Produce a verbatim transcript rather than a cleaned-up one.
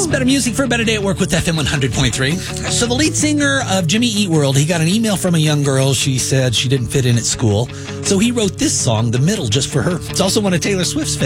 is better music for a better day at work with F M one hundred point three. So the lead singer of Jimmy Eat World, he got an email from a young girl. She said she didn't fit in at school. So he wrote this song, The Middle, just for her. It's also one of Taylor Swift's